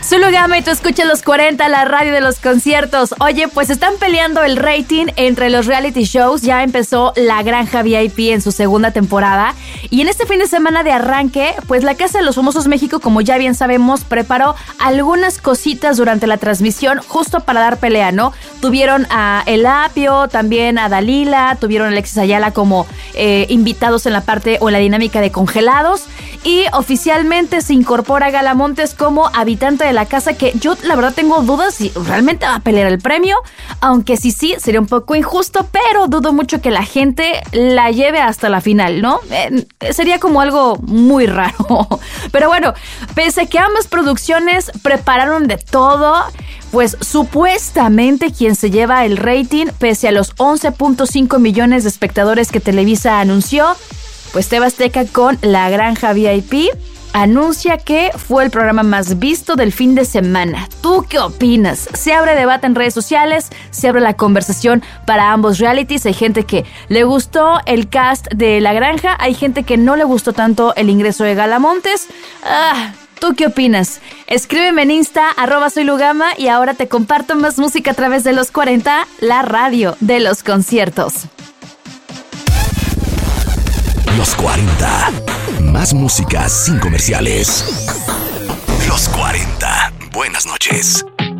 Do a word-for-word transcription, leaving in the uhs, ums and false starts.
Zulu Gama y tú escuchas los cuarenta, la radio de los conciertos. Oye, pues están peleando el rating entre los reality shows. Ya empezó La Granja V I P en su segunda temporada. Y en este fin de semana de arranque, pues la Casa de los Famosos México, como ya bien sabemos, preparó algunas cositas durante la transmisión justo para dar pelea, ¿no? Tuvieron a El Apio, también a Dalila, tuvieron a Alexis Ayala como eh, invitados en la parte o en la dinámica de congelados. Y oficialmente se incorpora Gala Montes como habitante de la casa, que yo la verdad tengo dudas si realmente va a pelear el premio, aunque sí, sí, sería un poco injusto, pero dudo mucho que la gente la lleve hasta la final, ¿no? Eh, sería como algo muy raro. Pero bueno, pese a que ambas producciones prepararon de todo, pues supuestamente quien se lleva el rating, pese a los once punto cinco millones de espectadores que Televisa anunció, pues T V Azteca con La Granja V I P anuncia que fue el programa más visto del fin de semana. ¿Tú qué opinas? Se abre debate en redes sociales, se abre la conversación para ambos realities. Hay gente que le gustó el cast de La Granja, hay gente que no le gustó tanto el ingreso de Gala Montes. Ah, ¿tú qué opinas? Escríbeme en Insta, arroba soy Lugama, y ahora te comparto más música a través de Los cuarenta, la radio de los conciertos. Los cuarenta. Más música sin comerciales. Los cuarenta. Buenas noches.